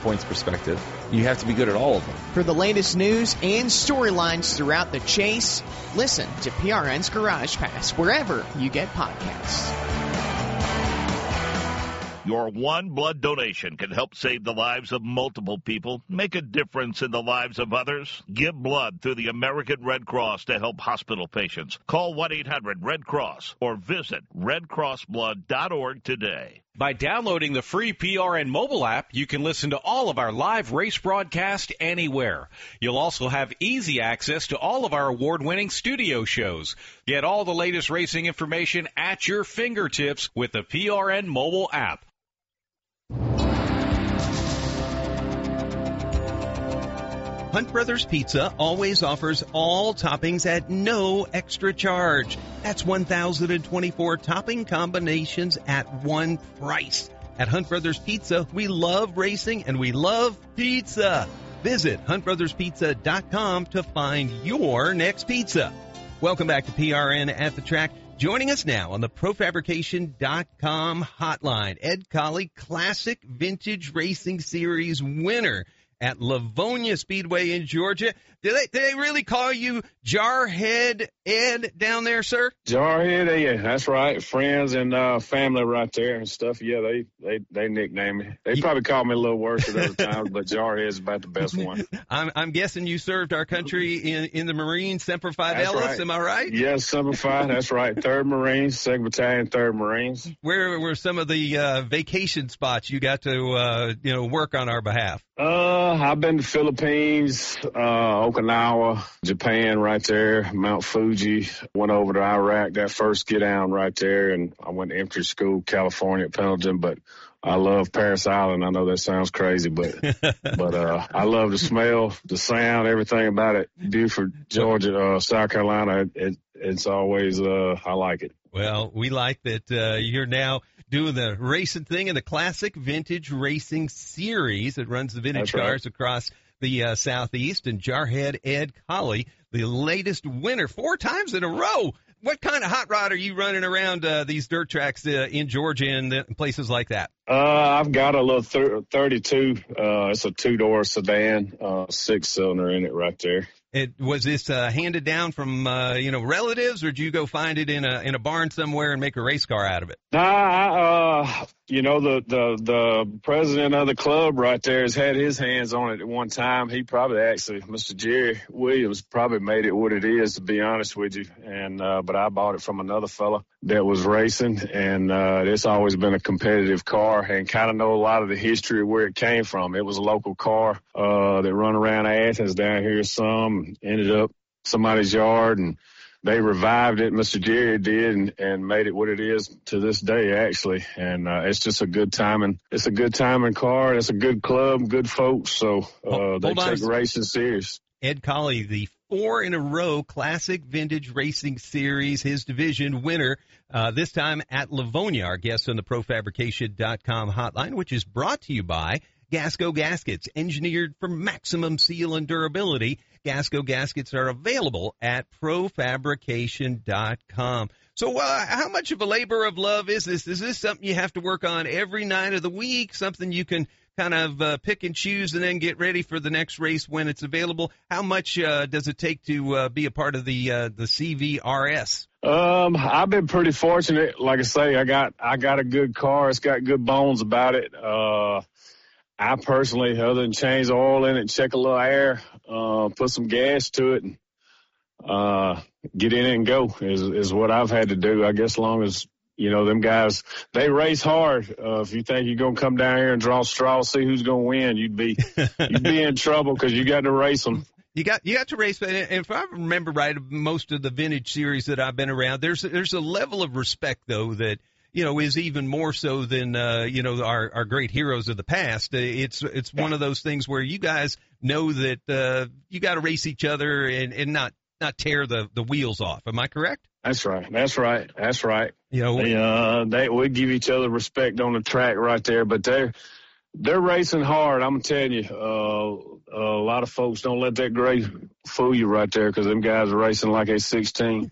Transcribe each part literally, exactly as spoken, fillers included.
points perspective. You have to be good at all of them. For the latest news and storylines throughout the chase, listen to P R N's Garage Pass wherever you get podcasts. Your one blood donation can help save the lives of multiple people, make a difference in the lives of others. Give blood through the American Red Cross to help hospital patients. Call one eight hundred red cross or visit red cross blood dot org today. By downloading the free P R N mobile app, you can listen to all of our live race broadcast anywhere. You'll also have easy access to all of our award-winning studio shows. Get all the latest racing information at your fingertips with the P R N mobile app. Hunt Brothers Pizza always offers all toppings at no extra charge. That's one thousand twenty-four topping combinations at one price. At Hunt Brothers Pizza, we love racing and we love pizza. Visit hunt brothers pizza dot com to find your next pizza. Welcome back to P R N at the Track. Joining us now on the pro fabrication dot com hotline, Ed Colley, Classic Vintage Racing Series winner at Livonia Speedway in Georgia. Do they, do they really call you Jarhead Ed down there, sir? Jarhead Ed, that's right. Friends and uh, family right there and stuff. Yeah, they they, they nickname me. They probably call me a little worse at other times, but Jarhead is about the best one. I'm, I'm guessing you served our country in, in the Marines, Semper Fidelis, right. Am I right? Yes, Semper Fi, that's right. Third Marines, second Battalion, third Marines. Where were some of the uh, vacation spots you got to uh, you know work on our behalf? Uh, I've been to Philippines, uh, Okinawa, Japan right there, Mount Fuji, went over to Iraq, that first get down right there, and I went to infantry school, California at Pendleton, but I love Parris Island. I know that sounds crazy, but, but, uh, I love the smell, the sound, everything about it. Beaufort, Georgia, uh, South Carolina, it, it's always, uh, I like it. Well, we like that, uh, you're now doing the racing thing in the Classic Vintage Racing Series that runs the vintage That's cars right. across the uh, Southeast. And Jarhead Ed Colley, the latest winner four times in a row. What kind of hot rod are you running around uh, these dirt tracks uh, in Georgia and uh, places like that? Uh, I've got a little thir- thirty-two. Uh, it's a two-door sedan, uh, six-cylinder in it right there. It, was this uh, handed down from uh, you know relatives, or did you go find it in a in a barn somewhere and make a race car out of it? Nah, I, uh, you know the, the the president of the club right there has had his hands on it at one time. He probably actually, Mister Jerry Williams, probably made it what it is, to be honest with you. And uh, but I bought it from another fella that was racing, and uh, it's always been a competitive car, and kind of know a lot of the history of where it came from. It was a local car uh, that run around Athens down here some. Ended up somebody's yard, and they revived it. Mister Jerry did, and, and made it what it is to this day, actually. And uh, it's just a good timing. It's a good timing car. It's a good club, good folks. So uh, they take racing serious. Ed Colley, the four in a row Classic Vintage Racing Series, his division winner, uh, this time at Livonia, our guest on the pro fabrication dot com hotline, which is brought to you by Gasco Gaskets, engineered for maximum seal and durability. Gasco Gaskets are available at pro fabrication dot com. So uh, how much of a labor of love is this? Is this something you have to work on every night of the week, something you can kind of uh, pick and choose and then get ready for the next race when it's available? How much uh, does it take to uh, be a part of the uh, the C V R S? Um, I've been pretty fortunate. Like I say, I got I got a good car. It's got good bones about it. Uh, I personally, other than change the oil in it, check a little air, uh, put some gas to it, and uh, get in it and go is, is what I've had to do. I guess as long as, you know, them guys, they race hard. Uh, if you think you're going to come down here and draw straws, see who's going to win, you'd be, you'd be in trouble because you got to race them. You got you got to race, and if I remember right, most of the vintage series that I've been around, there's there's a level of respect though that, you know, is even more so than, uh, you know, our, our great heroes of the past. It's, it's one of those things where you guys know that, uh, you got to race each other and, and not, not tear the, the wheels off. Am I correct? That's right. That's right. That's right. You know, they, uh, they, we give each other respect on the track right there, but they're, they're racing hard. I'm telling you, uh, uh, a lot of folks don't let that gray fool you right there, because them guys are racing like they're sixteen.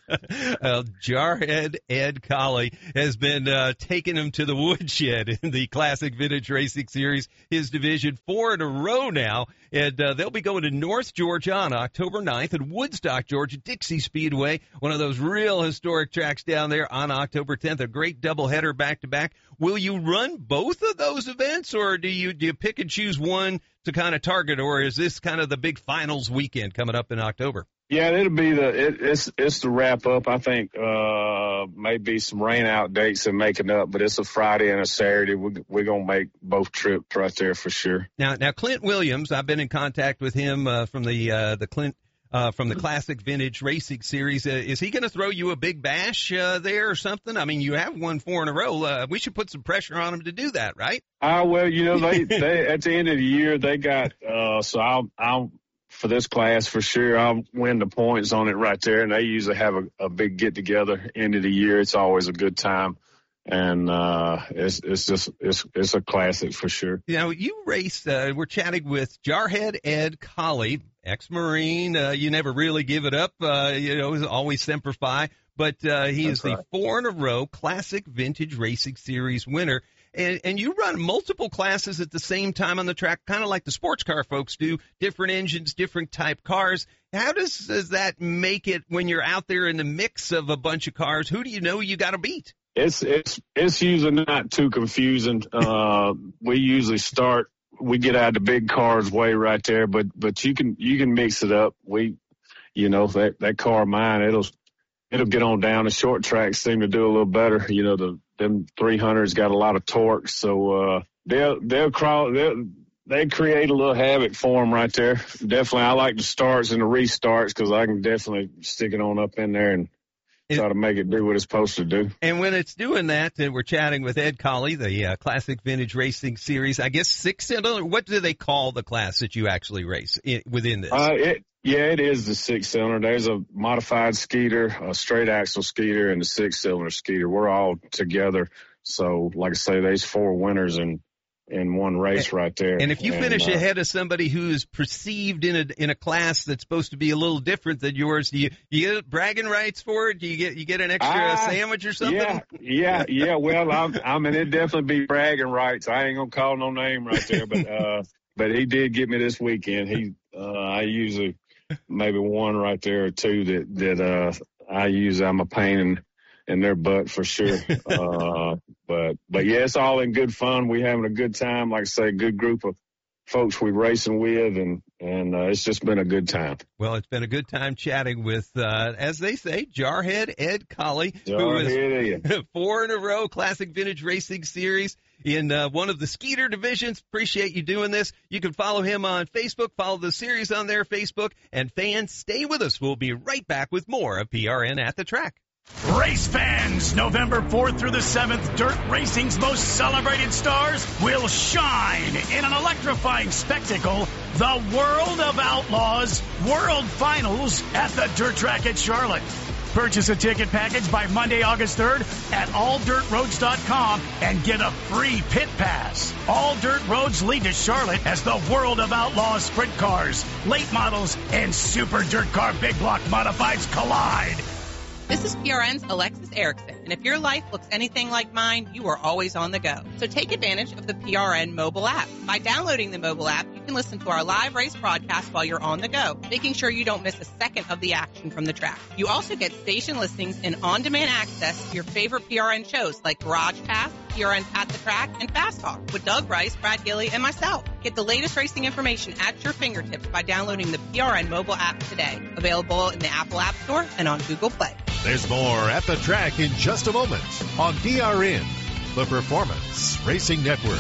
uh, Jarhead Ed Colley has been uh, taking him to the woodshed in the Classic Vintage Racing Series, his division, four in a row now. And uh, they'll be going to North Georgia on October ninth and Woodstock, Georgia, Dixie Speedway, one of those real historic tracks down there, on October tenth. A great doubleheader back-to-back. Will you run both of those events, or do you do you pick and choose one to kind of target, or is this kind of the big finals weekend coming up in October? Yeah, it'll be the it, it's it's the wrap up. I think uh, maybe some rain out dates and making up, but it's a Friday and a Saturday. We, we're gonna make both trips right there for sure. Now, now Clint Williams, I've been in contact with him uh, from the uh, the Clint. Uh, from the Classic Vintage Racing Series. Uh, is he going to throw you a big bash uh, there or something? I mean, you have won four in a row. Uh, we should put some pressure on him to do that, right? Uh, well, you know, they, they at the end of the year, they got, uh, so I'll, I'll, for this class for sure, I'll win the points on it right there. And they usually have a, a big get together end of the year. It's always a good time. And, uh, it's, it's just, it's, it's a classic for sure. You know, you raced, uh, we're chatting with Jarhead Ed Colley, ex-Marine. Uh, you never really give it up. Uh, you know, always Semper Fi, but, uh, he That's is right. the four in a row Classic Vintage Racing Series winner. And, and you run multiple classes at the same time on the track, kind of like the sports car folks do, different engines, different type cars. How does, does that make it when you're out there in the mix of a bunch of cars? Who do you know you got to beat? It's it's it's usually not too confusing. Uh, we usually start, we get out the big cars way right there, but but you can you can mix it up. We, you know, that that car of mine, it'll it'll get on down. The short tracks seem to do a little better. You know, the them three hundreds got a lot of torque, so uh, they'll they'll crawl they'll. They create a little havoc for them right there. Definitely, I like the starts and the restarts because I can definitely stick it on up in there and try to make it do what it's supposed to do. And when it's doing that, and we're chatting with Ed Colley, the uh, Classic Vintage Racing Series, I guess six cylinder. What do they call the class that you actually race in, within this? Uh, it, yeah, it is the six cylinder. There's a modified Skeeter, a straight axle Skeeter, and a six cylinder Skeeter. We're all together. So, like I say, there's four winners and. in one race and, right there. And if you and, finish uh, ahead of somebody who's perceived in a in a class that's supposed to be a little different than yours, do you, do you get bragging rights for it? Do you get you get an extra uh, sandwich or something? Yeah, yeah, yeah. Well, I'm, I mean, it'd definitely be bragging rights. I ain't gonna call no name right there, but uh, but he did get me this weekend. He, uh, I usually maybe one right there or two that that uh, I use. I'm a pain in, in their butt for sure. Uh, But, but yeah, it's all in good fun. We having a good time. Like I say, good group of folks we racing with, and, and, uh, it's just been a good time. Well, it's been a good time chatting with, uh, as they say, Jarhead Ed Colley, Jarhead who is four in a row Classic Vintage Racing Series in, uh, one of the Skeeter divisions. Appreciate you doing this. You can follow him on Facebook, follow the series on their Facebook, and fans, stay with us. We'll be right back with more of P R N at the Track. Race fans, November fourth through the seventh, dirt racing's most celebrated stars will shine in an electrifying spectacle, the World of Outlaws World Finals at the Dirt Track at Charlotte. Purchase a ticket package by Monday, August third at all dirt roads dot com and get a free pit pass. All dirt roads lead to Charlotte as the World of Outlaws sprint cars, late models, and super dirt car big block modifieds collide. This is P R N's Alexis Erickson, and if your life looks anything like mine, you are always on the go. So take advantage of the P R N mobile app. By downloading the mobile app, you can listen to our live race broadcast while you're on the go, making sure you don't miss a second of the action from the track. You also get station listings and on-demand access to your favorite P R N shows like Garage Pass, P R N's At the Track, and Fast Talk with Doug Rice, Brad Gilly, and myself. Get the latest racing information at your fingertips by downloading the P R N mobile app today. Available in the Apple App Store and on Google Play. There's more at the track in just a moment on P R N, the Performance Racing Network.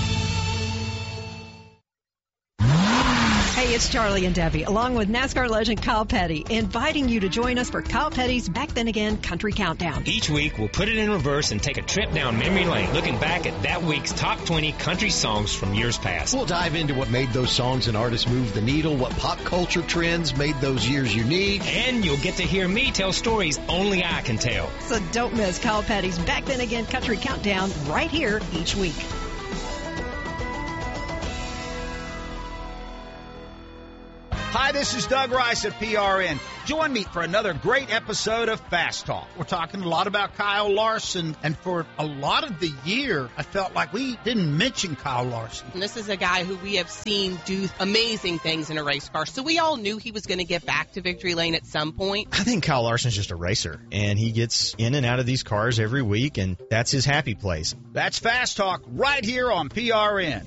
Hey, it's Charlie and Debbie, along with NASCAR legend Kyle Petty, inviting you to join us for Kyle Petty's Back Then Again Country Countdown. Each week, we'll put it in reverse and take a trip down memory lane, looking back at that week's top twenty country songs from years past. We'll dive into what made those songs and artists move the needle, what pop culture trends made those years unique. And you'll get to hear me tell stories only I can tell. So don't miss Kyle Petty's Back Then Again Country Countdown right here each week. Hi, this is Doug Rice at P R N. Join me for another great episode of Fast Talk. We're talking a lot about Kyle Larson, and for a lot of the year, I felt like we didn't mention Kyle Larson. And this is a guy who we have seen do amazing things in a race car, so we all knew he was going to get back to victory lane at some point. I think Kyle Larson's just a racer, and he gets in and out of these cars every week, and that's his happy place. That's Fast Talk right here on P R N.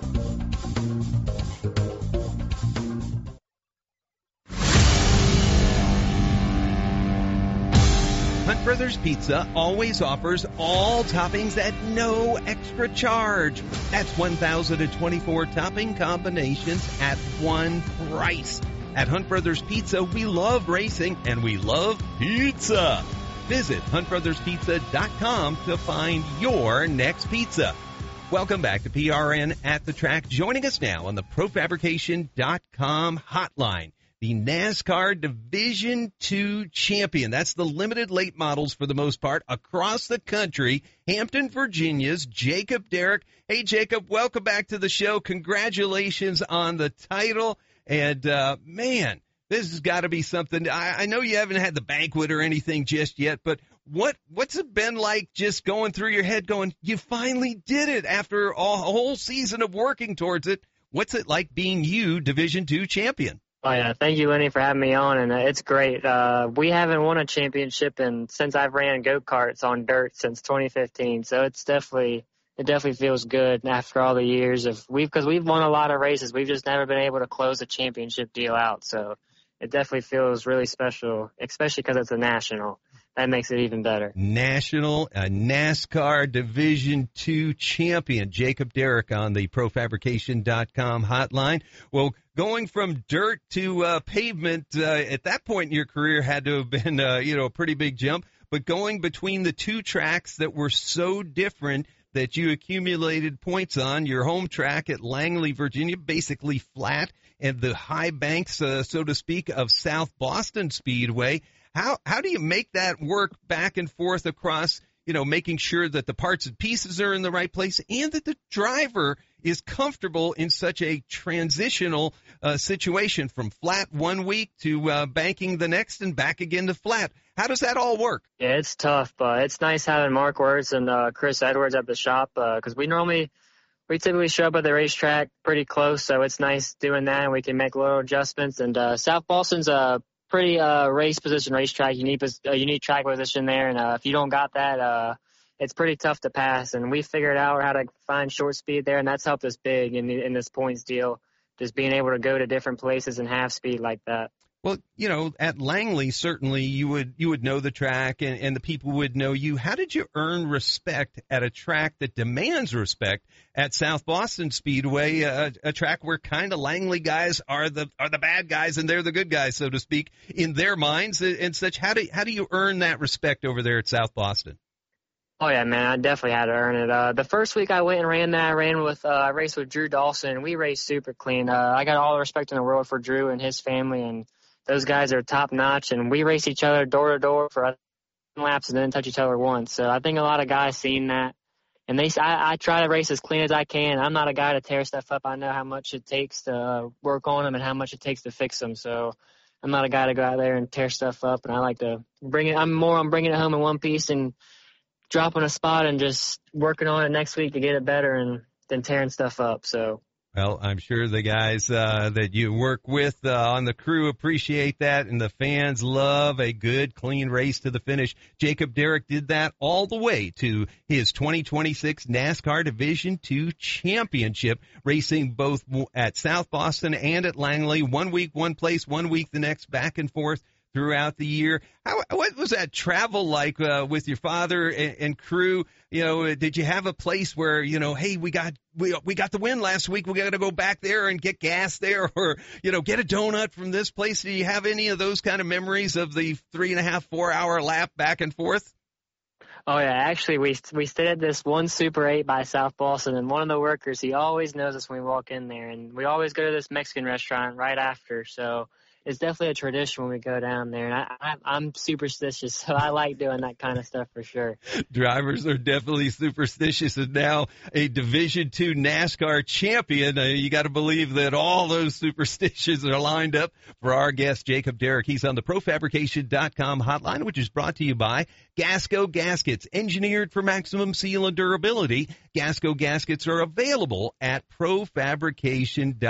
Hunt Brothers Pizza always offers all toppings at no extra charge. That's one thousand twenty-four topping combinations at one price. At Hunt Brothers Pizza, we love racing and we love pizza. Visit hunt brothers pizza dot com to find your next pizza. Welcome back to P R N at the Track. Joining us now on the pro fabrication dot com hotline, the NASCAR Division two champion. That's the limited late models for the most part across the country. Hampton, Virginia's Jacob Derrick. Hey, Jacob, welcome back to the show. Congratulations on the title. And, uh, man, this has got to be something. I, I know you haven't had the banquet or anything just yet, but what what's it been like just going through your head going, you finally did it after a whole season of working towards it? What's it like being you, Division two champion? Oh, yeah. Thank you, Lenny, for having me on, and uh, it's great. Uh, we haven't won a championship in, since I've ran go-karts on dirt since twenty fifteen, so it's definitely it definitely feels good after all the years of we've because we've won a lot of races. We've just never been able to close a championship deal out, so it definitely feels really special, especially because it's a national. That makes it even better. National uh, NASCAR Division two champion, Jacob Derrick on the pro fabrication dot com hotline. Well, going from dirt to uh, pavement uh, at that point in your career had to have been, uh, you know, a pretty big jump. But going between the two tracks that were so different that you accumulated points on, your home track at Langley, Virginia, basically flat, and the high banks, uh, so to speak, of South Boston Speedway. How how do you make that work back and forth across, you know, making sure that the parts and pieces are in the right place and that the driver is comfortable in such a transitional uh, situation from flat one week to uh, banking the next and back again to flat? How does that all work? Yeah, it's tough, but it's nice having Mark Wirtz and uh, Chris Edwards at the shop because uh, we normally we typically show up at the racetrack pretty close, so it's nice doing that, and we can make little adjustments. And uh, South Boston's a pretty uh, race position racetrack. You need a unique track position there, and uh, if you don't got that, uh, it's pretty tough to pass. And we figured out how to find short speed there, and that's helped us big in, in this points deal, just being able to go to different places and have speed like that. Well, you know, at Langley, certainly you would you would know the track and, and the people would know you. How did you earn respect at a track that demands respect at South Boston Speedway, a, a track where kind of Langley guys are the are the bad guys and they're the good guys, so to speak, in their minds and such? How do how do you earn that respect over there at South Boston? Oh, yeah, man, I definitely had to earn it. Uh, the first week I went and ran that, I ran with, uh, I raced with Drew Dawson, and we raced super clean. Uh, I got all the respect in the world for Drew and his family, and those guys are top notch, and we race each other door to door for laps and then touch each other once. So I think a lot of guys seen that, and they, I, I try to race as clean as I can. I'm not a guy to tear stuff up. I know how much it takes to uh, work on them and how much it takes to fix them. So I'm not a guy to go out there and tear stuff up, and I like to bring it. I'm more on bringing it home in one piece and dropping a spot and just working on it next week to get it better and then tearing stuff up. So. Well, I'm sure the guys uh, that you work with uh, on the crew appreciate that, and the fans love a good, clean race to the finish. Jacob Derrick did that all the way to his twenty twenty-six NASCAR Division two championship, racing both at South Boston and at Langley. One week, one place, one week the next, back and forth throughout the year. How, what was that travel like uh, with your father and, and crew? You know, did you have a place where, you know, hey, we got we we got the win last week, we got to go back there and get gas there, or, you know, get a donut from this place? Do you have any of those kind of memories of the three and a half, four hour lap back and forth? Oh, yeah. Actually, we we stayed at this one Super eight by South Boston, and one of the workers, he always knows us when we walk in there, and we always go to this Mexican restaurant right after. So it's definitely a tradition when we go down there. And I, I, I'm superstitious, so I like doing that kind of stuff for sure. Drivers are definitely superstitious, and now a Division two NASCAR champion. Uh, you got to believe that all those superstitions are lined up for our guest, Jacob Derrick. He's on the pro fabrication dot com hotline, which is brought to you by Gasco Gaskets, engineered for maximum seal and durability. Gasco Gaskets are available at pro fabrication dot com.